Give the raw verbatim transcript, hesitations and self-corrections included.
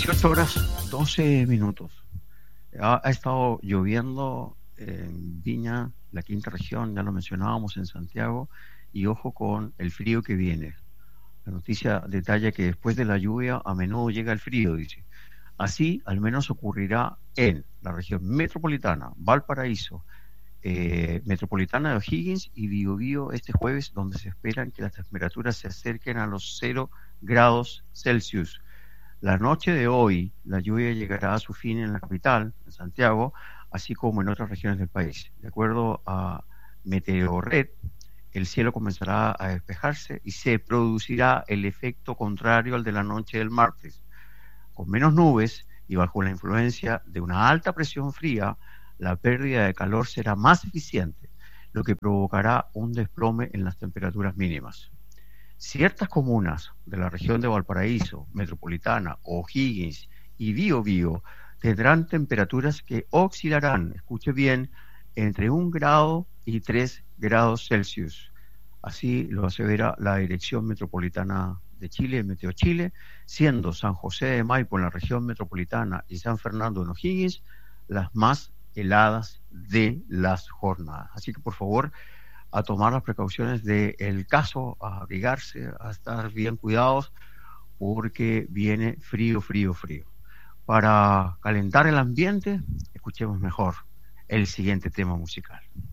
dieciocho horas doce minutos. Ha, ha estado lloviendo en Viña, la quinta región, ya lo mencionábamos en Santiago, y ojo con el frío que viene. La noticia detalla que después de la lluvia a menudo llega el frío, dice. Así al menos ocurrirá en la región metropolitana, Valparaíso, eh, metropolitana de O'Higgins y Biobío este jueves, donde se esperan que las temperaturas se acerquen a los cero grados Celsius. La noche de hoy, la lluvia llegará a su fin en la capital, en Santiago, así como en otras regiones del país. De acuerdo a Meteorred, el cielo comenzará a despejarse y se producirá el efecto contrario al de la noche del martes. Con menos nubes y bajo la influencia de una alta presión fría, la pérdida de calor será más eficiente, lo que provocará un desplome en las temperaturas mínimas. Ciertas comunas de la región de Valparaíso, Metropolitana, O'Higgins y Biobío tendrán temperaturas que oscilarán, escuche bien, entre un grado y tres grados Celsius. Así lo asevera la Dirección Metropolitana de Chile, Meteo Chile, siendo San José de Maipo en la región metropolitana y San Fernando en O'Higgins las más heladas de las jornadas. Así que por favor, a tomar las precauciones del caso, a abrigarse, a estar bien cuidados, porque viene frío, frío, frío. Para calentar el ambiente, escuchemos mejor el siguiente tema musical.